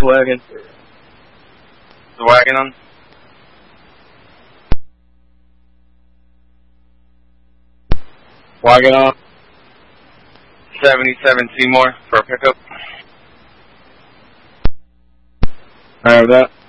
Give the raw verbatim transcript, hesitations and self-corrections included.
wagon. The wagon on? Wagon on. seventy-seven Seymour for a pickup. Alright, with that.